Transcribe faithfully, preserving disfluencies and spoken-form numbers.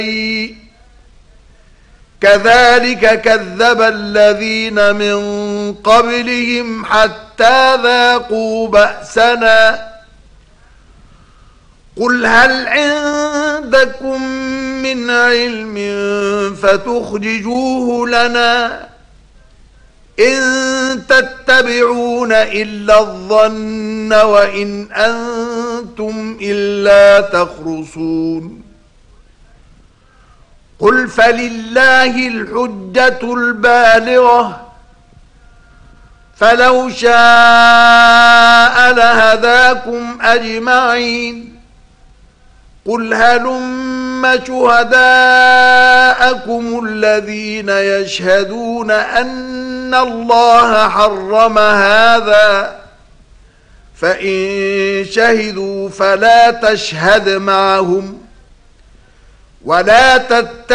كذلك كذب الذين من قبلهم حتى ذاقوا بأسنا قل هل عندكم من علم فتخرجوه لنا إن تتبعون إلا الظن وإن أنتم إلا تخرصون قل فلله الحجة البالغة فلو شاء لهداكم أجمعين قل هلم شهداءكم الذين يشهدون أن الله حرم هذا فإن شهدوا فلا تشهد معهم ولا تتبعوا